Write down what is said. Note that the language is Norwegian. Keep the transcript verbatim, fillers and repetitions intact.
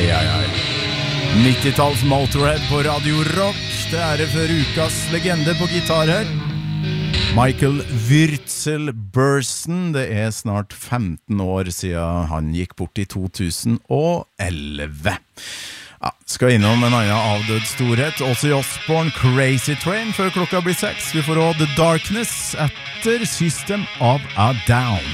Ai, ai, ai. nitti-talls Motorhead på Radio Rock. Det er det for ukas legende på gitar her. Michael Wurzelbursen. Det er snart femten år siden han gikk bort i to tusen og elleve. Ja, skal innom en annen avdød storhet. Ozzy Osbourne, Crazy Train, før klokka blir seks. Vi får også The Darkness etter System of a Down.